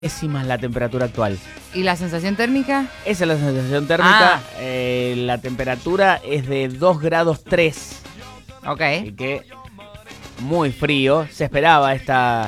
décimas la temperatura actual. ¿Y la sensación térmica? Esa es la sensación térmica. La temperatura es de 2 grados 3. Ok. Así que muy frío. Se esperaba ¿Ya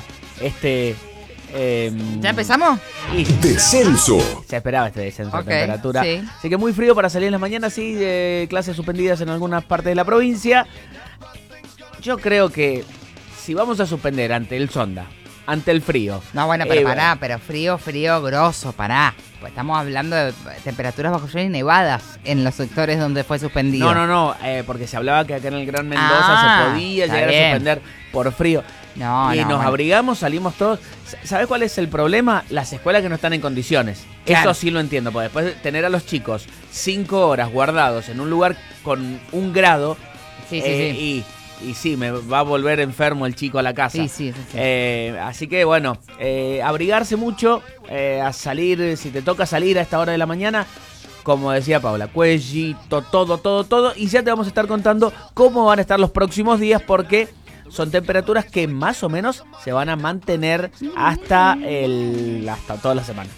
empezamos? Y Descenso. se esperaba este descenso Ok, de temperatura. sí. Así que muy frío para salir en las mañanas, sí, clases suspendidas en algunas partes de la provincia. Yo creo que si vamos a suspender ante el sonda, ante el frío. No, bueno, pero pará, pero frío grosso, pará. Pues estamos hablando de temperaturas bajo cero y nevadas en los sectores donde fue suspendido. No, porque se hablaba que acá en el Gran Mendoza se podía está llegar bien. a suspender por frío. No, Y nos bueno. abrigamos, salimos todos. ¿Sabes cuál es el problema? Las escuelas que no están en condiciones. Claro. Eso sí lo entiendo, porque después de tener a los chicos 5 horas guardados en un lugar con 1 grado, Sí, sí. y sí, me va a volver enfermo el chico a la casa. Sí. Así que bueno, abrigarse mucho, a salir, si te toca salir a esta hora de la mañana, como decía Paula, cuellito, todo, y ya te vamos a estar contando cómo van a estar los próximos días, porque son temperaturas que más o menos se van a mantener hasta toda la semana.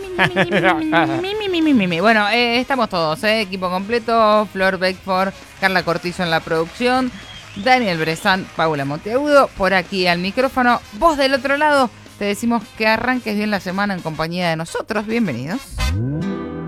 Bueno, estamos todos, equipo completo. Flor Beckford, Carla Cortizo en la producción, Daniel Brezán, Paula Monteagudo, por aquí al micrófono. Vos del otro lado, te decimos que arranques bien la semana en compañía de nosotros. Bienvenidos.